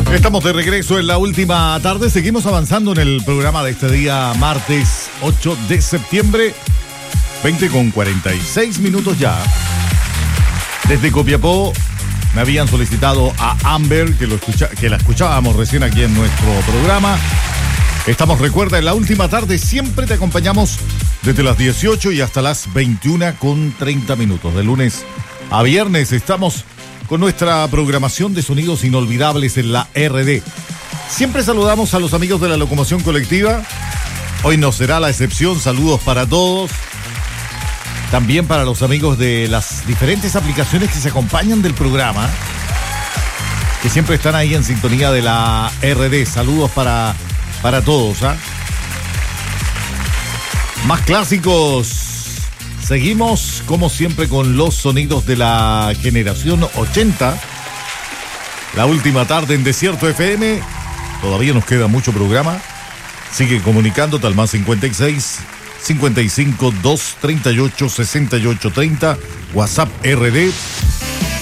Estamos de regreso en la última tarde. Seguimos avanzando en el programa de este día, martes 8 de septiembre, 20:46 ya. Desde Copiapó me habían solicitado a Amber, que la escuchábamos recién aquí en nuestro programa. Estamos, recuerda, en la última tarde siempre te acompañamos desde las 18 y hasta las 21:30. De lunes a viernes estamos con nuestra programación de sonidos inolvidables en la RD. Siempre saludamos a los amigos de la locomoción colectiva. Hoy no será la excepción. Saludos para todos. También para los amigos de las diferentes aplicaciones que se acompañan del programa, que siempre están ahí en sintonía de la RD. Saludos para todos, ¿ah? Más clásicos. Seguimos, como siempre, con los sonidos de la generación 80. La última tarde en Desierto FM. Todavía nos queda mucho programa. Sigue comunicándote al más 56 55 238 68 30. WhatsApp RD